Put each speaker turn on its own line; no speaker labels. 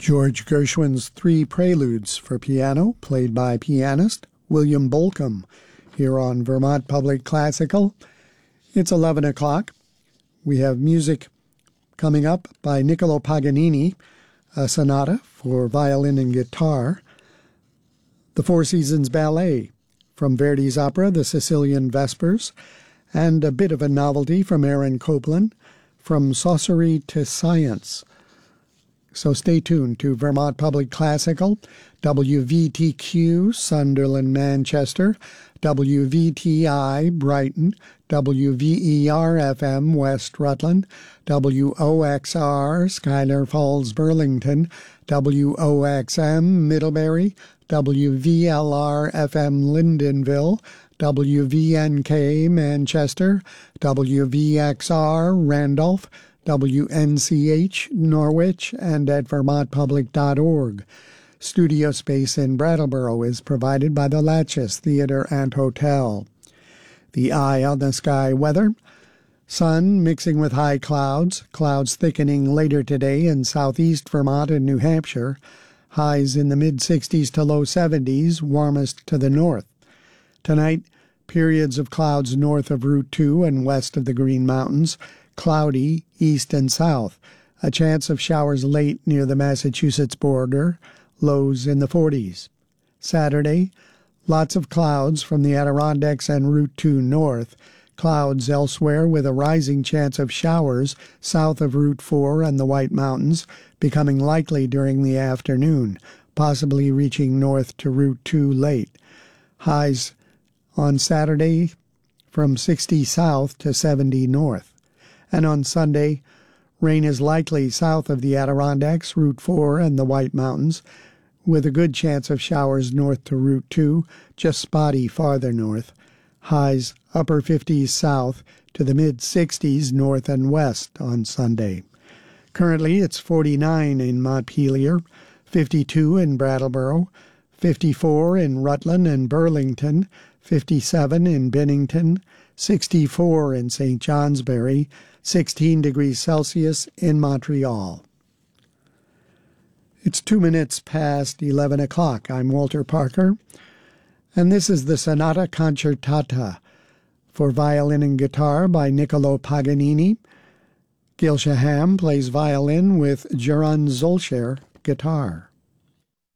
George Gershwin's Three Preludes for piano, played by pianist William Bolcom, here on Vermont Public Classical. It's 11 o'clock. We have music coming up by Niccolo Paganini, a sonata for violin and guitar, the Four Seasons Ballet from Verdi's opera, The Sicilian Vespers, and a bit of a novelty from Aaron Copland, From Sorcery to Science. So stay tuned to Vermont Public Classical, WVTQ, Sunderland, Manchester, WVTI, Brighton, WVER-FM, West Rutland, WOXR, Schuyler Falls, Burlington, WOXM, Middlebury, WVLR-FM, Lyndonville, WVNK, Manchester, WVXR, Randolph, WNCH, Norwich, and at vermontpublic.org. Studio space in Brattleboro is provided by the Latches Theater and Hotel. The eye on the sky weather: sun mixing with high clouds, clouds thickening later today in southeast Vermont and New Hampshire, highs in the mid-60s to low 70s, warmest to the north. Tonight, periods of clouds north of Route 2 and west of the Green Mountains, cloudy east and south, a chance of showers late near the Massachusetts border, lows in the 40s. Saturday, lots of clouds from the Adirondacks and Route 2 north, clouds elsewhere with a rising chance of showers south of Route 4 and the White Mountains, becoming likely during the afternoon, possibly reaching north to Route 2 late. Highs on Saturday from 60 south to 70 north. And on Sunday, rain is likely south of the Adirondacks, Route 4, and the White Mountains, with a good chance of showers north to Route 2, just spotty farther north. Highs upper 50s south to the mid-60s north and west on Sunday. Currently, it's 49 in Montpelier, 52 in Brattleboro, 54 in Rutland and Burlington, 57 in Bennington, 64 in St. Johnsbury, 16 degrees Celsius in Montreal. It's 2 minutes past 11 o'clock. I'm Walter Parker, and this is the Sonata Concertata for violin and guitar by Niccolo Paganini. Gil Shaham plays violin with Jeroen Zolscher guitar.